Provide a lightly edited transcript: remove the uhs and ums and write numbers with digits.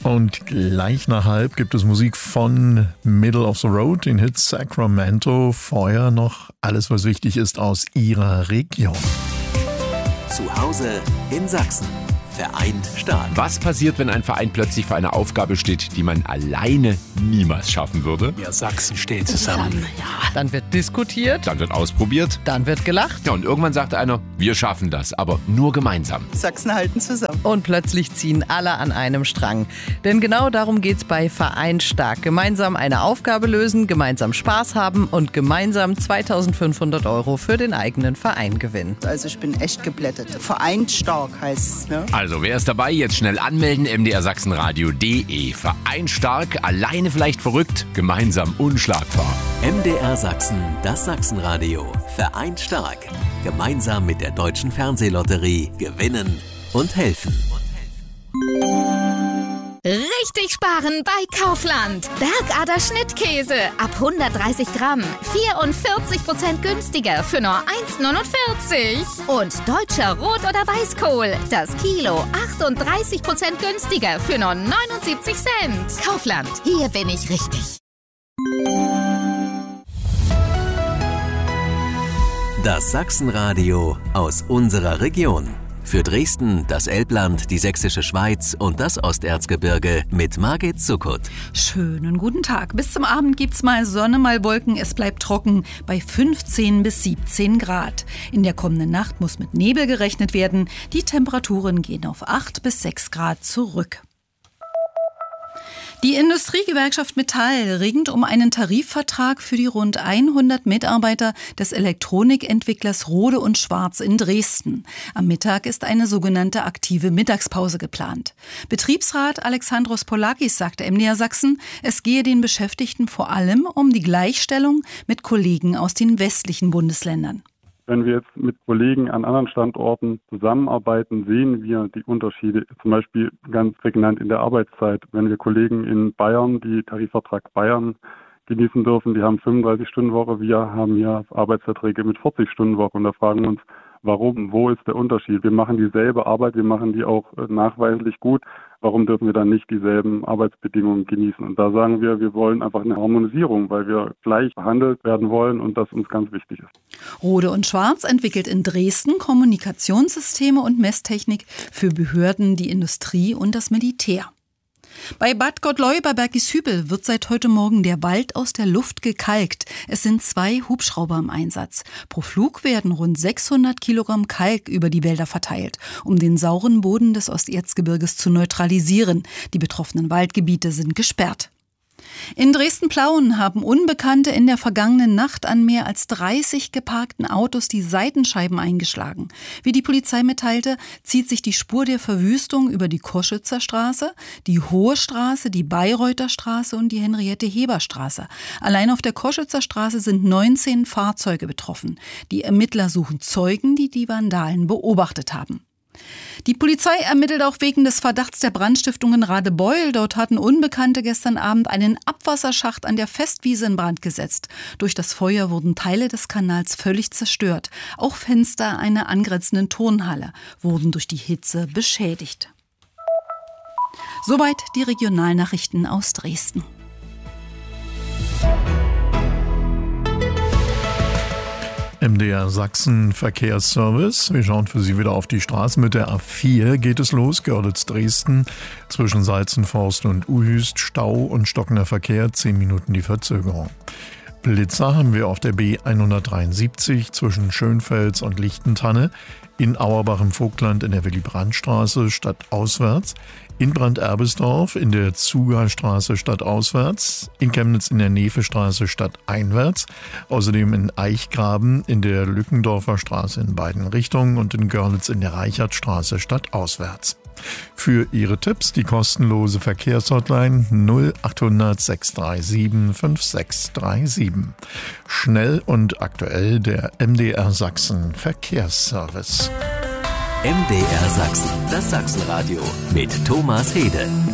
Und gleich nach halb gibt es Musik von Middle of the Road, den Hit Sacramento. Vorher noch alles, was wichtig ist aus ihrer Region. Zu Hause in Sachsen. Vereint stark. Was passiert, wenn ein Verein plötzlich vor einer Aufgabe steht, die man alleine niemals schaffen würde? Ja, Sachsen steht zusammen. Dann wird diskutiert. Dann wird ausprobiert. Dann wird gelacht. Ja, und irgendwann sagt einer, wir schaffen das, aber nur gemeinsam. Sachsen halten zusammen. Und plötzlich ziehen alle an einem Strang. Denn genau darum geht's bei Vereint stark. Gemeinsam eine Aufgabe lösen, gemeinsam Spaß haben und gemeinsam 2.500 € für den eigenen Verein gewinnen. Also ich bin echt geblättert. Vereint stark heißt es, ne? Also, wer ist dabei? Jetzt schnell anmelden, mdrsachsenradio.de. Vereint stark, alleine vielleicht verrückt, gemeinsam unschlagbar. MDR Sachsen, das Sachsenradio. Vereint stark. Gemeinsam mit der Deutschen Fernsehlotterie gewinnen und helfen. Richtig sparen bei Kaufland. Bergader Schnittkäse ab 130 Gramm. 44% günstiger für nur 1,49. Und deutscher Rot- oder Weißkohl. Das Kilo 38% günstiger für nur 79 Cent. Kaufland, hier bin ich richtig. Das Sachsenradio aus unserer Region. Für Dresden, das Elbland, die Sächsische Schweiz und das Osterzgebirge mit Margit Zuckut. Schönen guten Tag. Bis zum Abend gibt's mal Sonne, mal Wolken. Es bleibt trocken bei 15 bis 17 Grad. In der kommenden Nacht muss mit Nebel gerechnet werden. Die Temperaturen gehen auf 8 bis 6 Grad zurück. Die Industriegewerkschaft Metall ringt um einen Tarifvertrag für die rund 100 Mitarbeiter des Elektronikentwicklers Rohde & Schwarz in Dresden. Am Mittag ist eine sogenannte aktive Mittagspause geplant. Betriebsrat Alexandros Polakis sagte MDR Sachsen, es gehe den Beschäftigten vor allem um die Gleichstellung mit Kollegen aus den westlichen Bundesländern. Wenn wir jetzt mit Kollegen an anderen Standorten zusammenarbeiten, sehen wir die Unterschiede, zum Beispiel ganz prägnant in der Arbeitszeit. Wenn wir Kollegen in Bayern, die Tarifvertrag Bayern genießen dürfen, die haben 35-Stunden-Woche, wir haben hier Arbeitsverträge mit 40-Stunden-Woche und da fragen wir uns, warum, wo ist der Unterschied? Wir machen dieselbe Arbeit, wir machen die auch nachweislich gut. Warum dürfen wir dann nicht dieselben Arbeitsbedingungen genießen? Und da sagen wir, wir wollen einfach eine Harmonisierung, weil wir gleich behandelt werden wollen und das uns ganz wichtig ist. Rohde & Schwarz entwickelt in Dresden Kommunikationssysteme und Messtechnik für Behörden, die Industrie und das Militär. Bei Bad Gottleu bei Bergisch-Hübel wird seit heute Morgen der Wald aus der Luft gekalkt. Es sind 2 Hubschrauber im Einsatz. Pro Flug werden rund 600 Kilogramm Kalk über die Wälder verteilt, um den sauren Boden des Osterzgebirges zu neutralisieren. Die betroffenen Waldgebiete sind gesperrt. In Dresden-Plauen haben Unbekannte in der vergangenen Nacht an mehr als 30 geparkten Autos die Seitenscheiben eingeschlagen. Wie die Polizei mitteilte, zieht sich die Spur der Verwüstung über die Koschützer Straße, die Hohe Straße, die Bayreuther Straße und die Henriette-Heber-Straße. Allein auf der Koschützer Straße sind 19 Fahrzeuge betroffen. Die Ermittler suchen Zeugen, die die Vandalen beobachtet haben. Die Polizei ermittelt auch wegen des Verdachts der Brandstiftung in Radebeul. Dort hatten Unbekannte gestern Abend einen Abwasserschacht an der Festwiese in Brand gesetzt. Durch das Feuer wurden Teile des Kanals völlig zerstört. Auch Fenster einer angrenzenden Turnhalle wurden durch die Hitze beschädigt. Soweit die Regionalnachrichten aus Dresden. MDR Sachsen Verkehrsservice. Wir schauen für Sie wieder auf die Straße. Mit der A4 geht es los. Görlitz-Dresden zwischen Salzenforst und Uhüst. Stau und stockender Verkehr. 10 Minuten die Verzögerung. Blitzer haben wir auf der B173 zwischen Schönfels und Lichtentanne. In Auerbach im Vogtland in der Willy-Brandt-Straße stadtauswärts. In Brand-Erbesdorf in der Zugerstraße stadtauswärts, in Chemnitz in der Nevestraße stadteinwärts, außerdem in Eichgraben in der Lückendorfer Straße in beiden Richtungen und in Görlitz in der Reichertstraße stadtauswärts. Für Ihre Tipps die kostenlose Verkehrshotline 0800 637 5637. Schnell und aktuell der MDR Sachsen Verkehrsservice. MDR Sachsen, das Sachsenradio mit Thomas Hede.